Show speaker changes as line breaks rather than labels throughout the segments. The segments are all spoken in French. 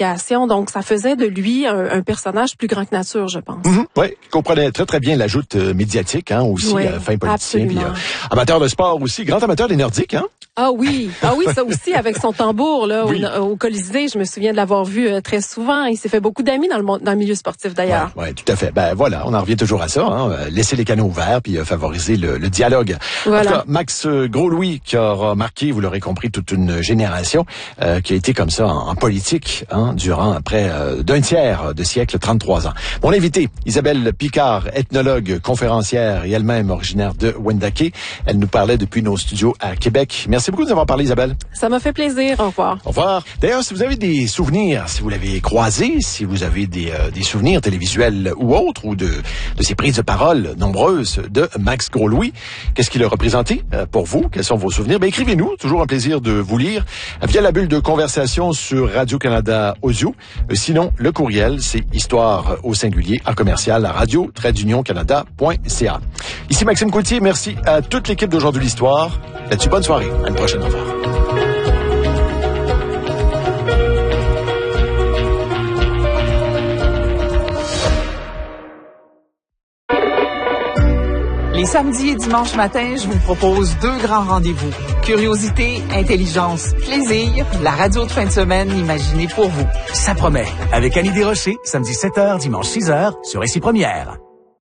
communication. Donc, ça faisait de lui un personnage plus grand que nature, je pense.
Oui, il comprenait très, très bien la joute médiatique, aussi, fin politicien. Puis, amateur de sport aussi, grand amateur des Nordiques, hein?
Ah oui, ça aussi, avec son tambour là au Colisée, je me souviens de l'avoir vu très souvent. Il s'est fait beaucoup d'amis dans le milieu sportif d'ailleurs.
Oui, tout à fait. Ben voilà, on en revient toujours à ça, laisser les canaux ouverts puis favoriser le dialogue. Voilà. En tout cas, Max Gros-Louis qui aura marqué, vous l'aurez compris, toute une génération qui a été comme ça en politique durant près d'un tiers de siècle, 33 ans. Mon invité, Isabelle Picard, ethnologue, conférencière et elle-même originaire de Wendake. Elle nous parlait depuis nos studios à Québec. Merci beaucoup de nous avoir parlé, Isabelle.
Ça m'a fait plaisir. Au revoir.
Au revoir. D'ailleurs, si vous avez des souvenirs, si vous l'avez croisé, si vous avez des souvenirs télévisuels ou autres, ou de ces prises de parole nombreuses de Max Gros-Louis, qu'est-ce qu'il a représenté pour vous? Quels sont vos souvenirs? Écrivez-nous. Toujours un plaisir de vous lire via la bulle de conversation sur Radio-Canada Audio. Sinon, le courriel, c'est histoire au singulier à commercial à radio-canada.ca. Ici Maxime Coultier. Merci à toute l'équipe d'Aujourd'hui l'Histoire. Là-dessus, bonne soirée. À une prochaine. Au revoir.
Les samedis et dimanches matins, je vous propose 2 grands rendez-vous. Curiosité, intelligence, plaisir, la radio de fin de semaine imaginée pour vous.
Ça promet. Avec Annie Desrochers, samedi 7h, dimanche 6h, sur Ici Première.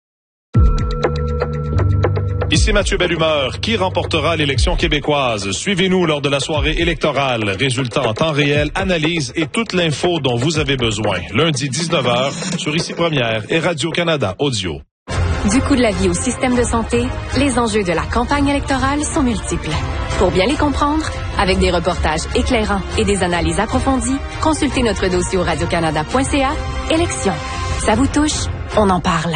Ici Mathieu Bellumeur. Qui remportera l'élection québécoise? Suivez-nous lors de la soirée électorale. Résultats en temps réel, analyse et toute l'info dont vous avez besoin. Lundi 19h sur Ici Première et Radio-Canada Audio.
Du coût de la vie au système de santé, les enjeux de la campagne électorale sont multiples. Pour bien les comprendre, avec des reportages éclairants et des analyses approfondies, consultez notre dossier au radiocanada.ca. Élections. Ça vous touche? On en parle.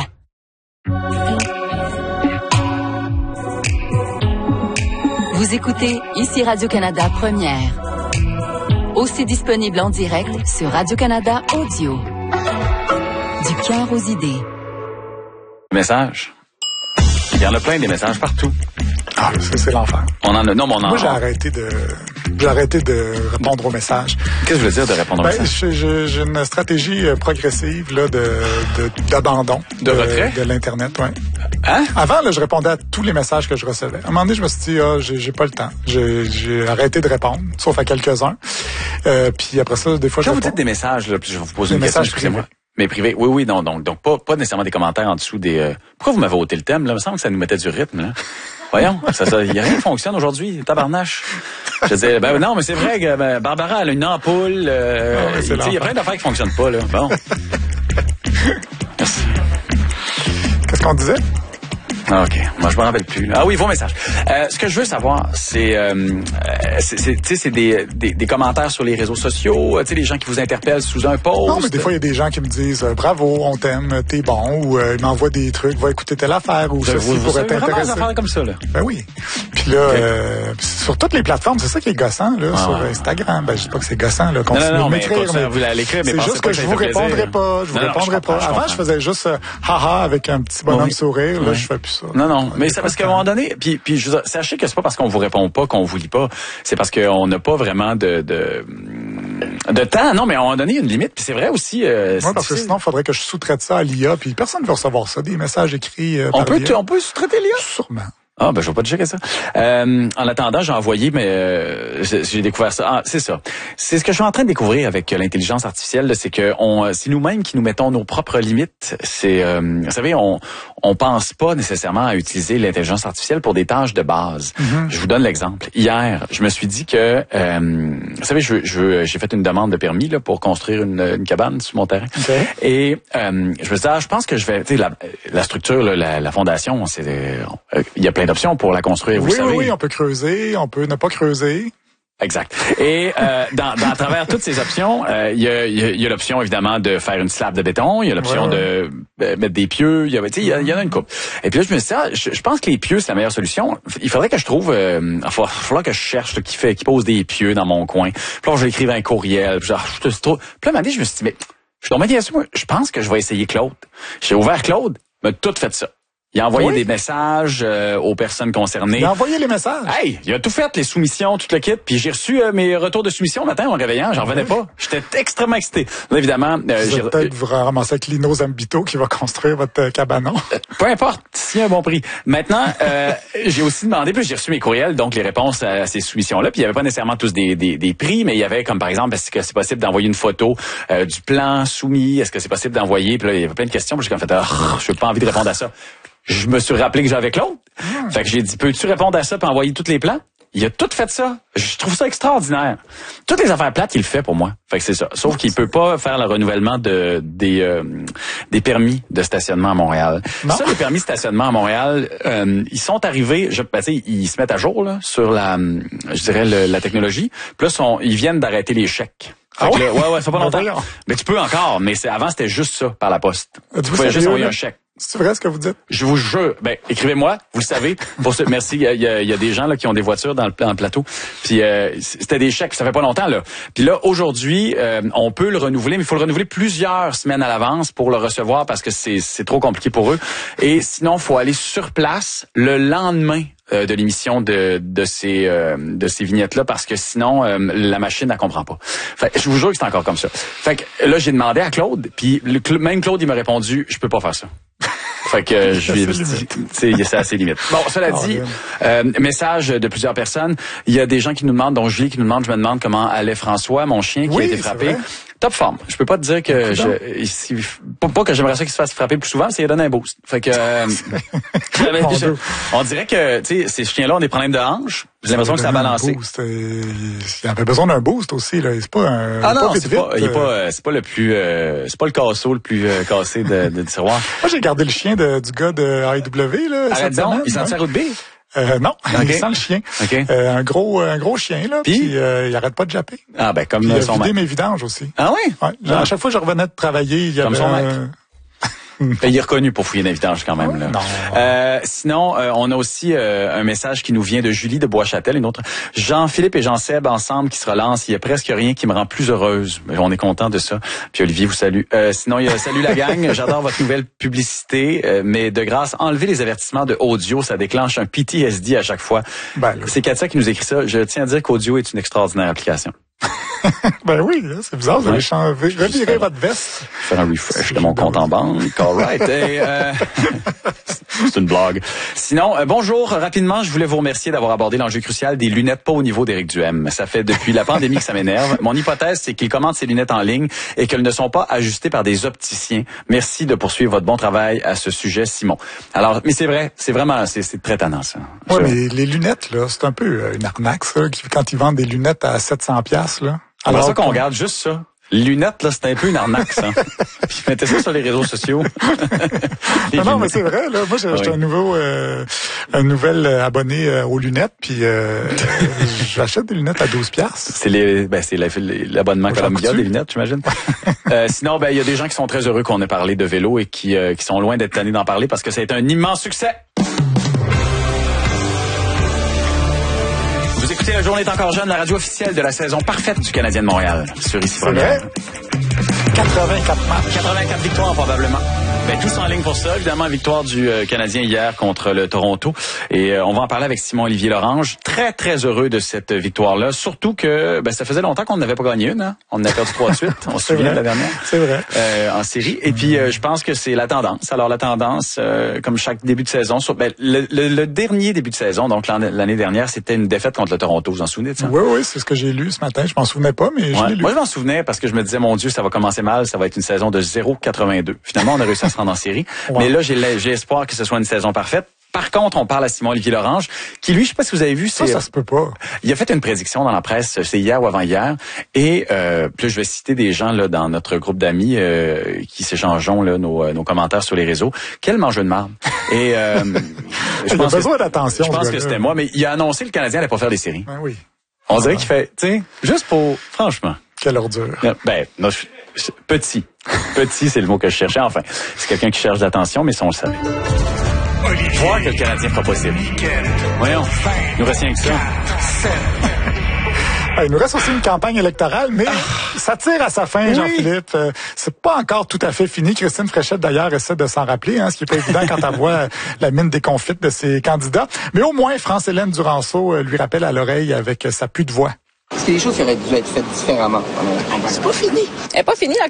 Vous écoutez Ici Radio-Canada Première. Aussi disponible en direct sur Radio-Canada Audio. Du cœur aux idées.
Messages. Il y en a plein des messages partout.
Ah, c'est l'enfer.
Moi,
j'ai arrêté de répondre aux messages.
Qu'est-ce que je veux dire de répondre aux messages?
J'ai une stratégie progressive là d'abandon.
De retrait?
De l'Internet, oui.
Hein?
Avant, là, je répondais à tous les messages que je recevais. À un moment donné, je me suis dit, j'ai pas le temps. J'ai arrêté de répondre, sauf à quelques-uns. Puis après ça, des fois,
Quand vous dites des messages, là, puis je vais vous poser une question, excusez-moi. Mais privé, oui, non, donc pas nécessairement des commentaires en dessous des... Pourquoi vous m'avez ôté le thème, là? Il me semble que ça nous mettait du rythme, là. Voyons, il y a rien qui fonctionne aujourd'hui, tabarnache. Je disais, non, mais c'est vrai que Barbara, elle a une ampoule, il y a plein d'affaires qui fonctionnent pas, là. Bon. Merci.
Qu'est-ce qu'on disait?
OK. Moi, je me rappelle plus. Ah oui, vos messages. Ce que je veux savoir, c'est des commentaires sur les réseaux sociaux, les gens qui vous interpellent sous un post.
Non, mais des fois, il y a des gens qui me disent bravo, on t'aime, t'es bon, ou ils m'envoient des trucs, va écouter telle affaire, ou ceci pourrait t'intéresser.
Des affaires comme ça, là.
Ben oui. Puis là, sur toutes les plateformes, c'est ça qui est gossant, là, sur Instagram. Ben, je dis pas que c'est gossant, là.
Non, mais vous allez l'écrire, mais
c'est juste que je vous répondrai pas. Avant, je faisais juste haha avec un petit bonhomme sourire. Là, je fais plus ça.
Non, mais c'est parce qu'à un moment donné, puis je veux dire, sachez que c'est pas parce qu'on vous répond pas qu'on vous lit pas, c'est parce qu'on n'a pas vraiment de temps. Non, mais à un moment donné, il y a une limite. Puis c'est vrai aussi.
Oui, parce que sinon, il faudrait que je sous-traite ça à l'IA, puis personne ne veut recevoir ça, des messages écrits.
On peut sous-traiter l'IA?
Sûrement.
Ah, je vais pas te checker ça. En attendant, j'ai envoyé, mais j'ai découvert ça. Ah, c'est ça. C'est ce que je suis en train de découvrir avec l'intelligence artificielle, là, c'est que c'est nous-mêmes qui nous mettons nos propres limites. C'est, vous savez, on pense pas nécessairement à utiliser l'intelligence artificielle pour des tâches de base. Mm-hmm. Je vous donne l'exemple. Hier, je me suis dit que, vous savez, j'ai fait une demande de permis là pour construire une cabane sur mon terrain. Okay. Et je me suis dit, je pense que je vais, tu sais, la structure, là, la fondation, il y a plein d'options pour la construire, vous savez.
Oui, on peut creuser, on peut ne pas creuser.
Exact. Et dans travers toutes ces options, il y a l'option évidemment de faire une slab de béton, il y a l'option de mettre des pieux, il y en a une couple. Et puis là je me suis dit, je pense que les pieux c'est la meilleure solution. Il faudrait que je trouve, il va falloir que je cherche qui pose des pieux dans mon coin. Puis là je vais écrire un courriel. Puis là un moment donné, je me suis dit, mais je suis tombé dessus, moi, je pense que je vais essayer Claude. J'ai ouvert Claude, m'a tout fait ça. Il a envoyé des messages aux personnes concernées.
Il a envoyé les messages.
Hey, il a tout fait, les soumissions, tout le kit. Puis j'ai reçu mes retours de soumission le matin en me réveillant. J'en revenais pas. J'étais extrêmement excité. Là, évidemment,
peut-être vous ramasser avec Lino Zambito qui va construire votre cabanon.
Peu importe, s'il y a un bon prix. Maintenant, j'ai aussi demandé, puis j'ai reçu mes courriels, donc les réponses à ces soumissions-là. Puis il y avait pas nécessairement tous des prix, mais il y avait comme par exemple, est-ce que c'est possible d'envoyer une photo du plan soumis? Est-ce que c'est possible d'envoyer? Puis là, il y avait plein de questions. Puis j'ai comme fait, je n'ai pas envie de répondre à ça. Je me suis rappelé que j'avais Claude. Fait que j'ai dit, peux-tu répondre à ça puis envoyer tous les plans? Il a tout fait ça. Je trouve ça extraordinaire. Toutes les affaires plates, il le fait pour moi. Fait que c'est ça. Sauf qu'il peut pas faire le renouvellement des permis de stationnement à Montréal. Non. Ça, les permis de stationnement à Montréal, ils sont arrivés, ils se mettent à jour là sur la technologie. Puis là, ils viennent d'arrêter les chèques. Ouais, ça fait pas longtemps. Mais tu peux encore, mais avant c'était juste ça par la poste. Tu pouvais juste envoyer un chèque.
C'est vrai ce que vous dites?
Je vous jure. Écrivez-moi, vous le savez. Merci. Il y a des gens là qui ont des voitures dans le plateau. Puis c'était des chèques, ça fait pas longtemps là. Puis là aujourd'hui, on peut le renouveler, mais il faut le renouveler plusieurs semaines à l'avance pour le recevoir parce que c'est trop compliqué pour eux. Et sinon, faut aller sur place le lendemain de l'émission de ces vignettes-là parce que sinon la machine elle comprend pas. Fait, je vous jure que c'est encore comme ça. Fait que là j'ai demandé à Claude, puis même Claude il m'a répondu je peux pas faire ça. Fait que je lui ai dit, c'est assez limite. Bon, cela dit, message de plusieurs personnes. Il y a des gens qui nous demandent, dont Julie qui nous demande, je me demande comment allait François, mon chien qui a été frappé. Top forme. Je peux pas te dire que pas que j'aimerais ça qu'il se fasse frapper plus souvent, c'est qu'il donne un boost. Fait que on dirait que tu sais ces chiens-là ont des problèmes de hanches. J'ai l'impression que ça a balancé.
Il avait besoin d'un boost aussi là. C'est pas un.
Ah non, c'est pas le plus, c'est pas le casseau le plus cassé de tiroir.
Moi j'ai gardé le chien du gars de AEW là.
Arrête donc, il sent sa route B.
Non, il sent le chien.
Okay.
Un gros chien là, puis il arrête pas de japper.
Ah ben comme
puis,
son
il a vidé mes vidanges aussi.
Ah oui.
Ouais. À chaque fois que je revenais de travailler, il y avait
son maître. Il est reconnu pour fouiller des vidanges quand même. Là.
Non.
Sinon, on a aussi un message qui nous vient de Julie de Bois-Châtel, une autre. Jean-Philippe et Jean-Seb ensemble qui se relancent. Il y a presque rien qui me rend plus heureuse. On est content de ça. Puis Olivier vous salue. Sinon, il y a salut la gang. J'adore votre nouvelle publicité, mais de grâce, enlevez les avertissements de audio. Ça déclenche un PTSD à chaque fois. C'est Katia qui nous écrit ça. Je tiens à dire qu'Audio est une extraordinaire application.
Ben oui, c'est bizarre, vous allez revirer votre veste.
Faire un refresh de mon compte en banque. All right. C'est une blague. Sinon, bonjour. Rapidement, je voulais vous remercier d'avoir abordé l'enjeu crucial des lunettes pas au niveau d'Éric Duhem. Ça fait depuis la pandémie que ça m'énerve. Mon hypothèse, c'est qu'il commande ses lunettes en ligne et qu'elles ne sont pas ajustées par des opticiens. Merci de poursuivre votre bon travail à ce sujet, Simon. Alors, mais c'est vrai, c'est vraiment, c'est très tannant, ça.
Oui, mais les lunettes, là, c'est un peu une arnaque, ça, quand ils vendent des lunettes à 700$, là.
Alors ça qu'on regarde juste ça. Les lunettes, là, c'est un peu une arnaque, ça. Puis mettez ça sur les réseaux sociaux.
Non, mais c'est vrai, là. Moi, j'ai acheté un nouvel abonné aux lunettes, puis j'achète des lunettes à 12$.
C'est l'abonnement Columbia des lunettes, j'imagine. Sinon, il y a des gens qui sont très heureux qu'on ait parlé de vélo et qui sont loin d'être tannés d'en parler parce que ça a été un immense succès. Vous écoutez La Journée est encore jeune, la radio officielle de la saison parfaite du Canadien de Montréal. Sur Ici Première.
84 matchs.
84 victoires probablement. Tous en ligne pour ça. Évidemment, victoire du Canadien hier contre le Toronto. Et on va en parler avec Simon-Olivier Lorange. Très, très heureux de cette victoire-là. Surtout que ça faisait longtemps qu'on n'avait pas gagné une. Hein? On en a perdu 3 de suite. On se souvient de la dernière.
C'est vrai.
En série. Et puis, je pense que c'est la tendance. Alors, la tendance, comme chaque début de saison, le dernier début de saison, donc l'année dernière, c'était une défaite contre le Toronto. Vous en souvenez de ça?
Oui, c'est ce que j'ai lu ce matin. Je m'en souvenais pas, mais je l'ai lu.
Moi, je m'en souvenais parce que je me disais, mon Dieu, ça va commencer mal. Ça va être une saison de 0,82. Finalement, on a réussi à se rendre en série. Ouais. Mais là, j'ai espoir que ce soit une saison parfaite. Par contre, on parle à Simon-Olivier Lorange, qui lui, je sais pas si vous avez vu,
ça se peut pas.
Il a fait une prédiction dans la presse, c'est hier ou avant-hier, et puis là, je vais citer des gens là dans notre groupe d'amis qui s'échangeons là nos commentaires sur les réseaux. Quel mangeur de marde. Et
il a besoin d'attention.
Je pense que c'était moi, mais il a annoncé que le Canadien allait pas faire des séries.
Ben oui.
On dirait qu'il fait, tu sais, juste pour, franchement.
Quelle ordure.
Non, petit, c'est le mot que je cherchais. Enfin, c'est quelqu'un qui cherche d'attention, mais ça on le savait. Voir que le Canadien fera possible. Voyons, nous reste rien que ça.
Il nous reste aussi une campagne électorale, mais ça tire à sa fin, Jean-Philippe. C'est pas encore tout à fait fini. Christine Fréchette, d'ailleurs, essaie de s'en rappeler, ce qui est pas évident quand elle voit la mine déconfite de ses candidats. Mais au moins, France-Hélène Duranceau lui rappelle à l'oreille avec sa pluie de voix.
Est-ce qu'il y a des choses qui auraient dû être faites différemment pendant la campagne?
C'est pas fini. Elle n'est pas finie, la